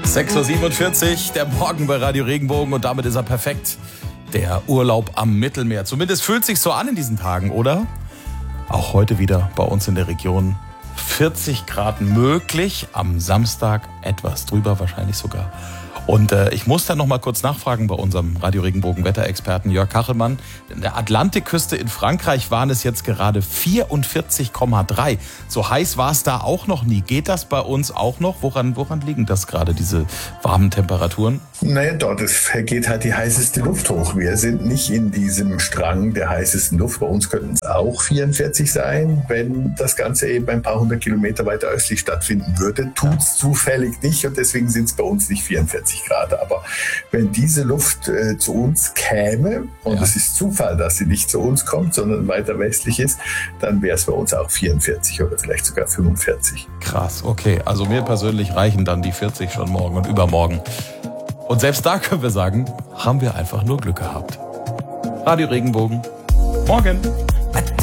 6.47 Uhr, der Morgen bei Radio Regenbogen und damit ist er perfekt. Der Urlaub am Mittelmeer. Zumindest fühlt sich so an in diesen Tagen, oder? Auch heute wieder bei uns in der Region 40 Grad möglich. Am Samstag etwas drüber, wahrscheinlich sogar. Und ich muss dann noch mal kurz nachfragen bei unserem Radio Regenbogen Wetterexperten Jörg Kachelmann. In der Atlantikküste in Frankreich waren es jetzt gerade 44,3. So heiß war es da auch noch nie. Geht das bei uns auch noch? Woran liegen das gerade, diese warmen Temperaturen? Naja, dort geht halt die heißeste Luft hoch. Wir sind nicht in diesem Strang der heißesten Luft. Bei uns könnten es auch 44 sein, wenn das Ganze eben ein paar hundert Kilometer weiter östlich stattfinden würde. Tut es zufällig nicht und deswegen sind es bei uns nicht 44 Grad. Aber wenn diese Luft zu uns käme, und es ist Zufall, dass sie nicht zu uns kommt, sondern weiter westlich ist, dann wäre es bei uns auch 44 oder vielleicht sogar 45. Krass, okay. Also mir persönlich reichen dann die 40 schon morgen und übermorgen. Und selbst da können wir sagen, haben wir einfach nur Glück gehabt. Radio Regenbogen. Morgen.